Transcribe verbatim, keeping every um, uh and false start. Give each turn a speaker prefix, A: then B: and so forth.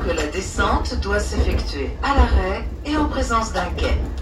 A: que la descente doit s'effectuer à l'arrêt et en présence d'un quai.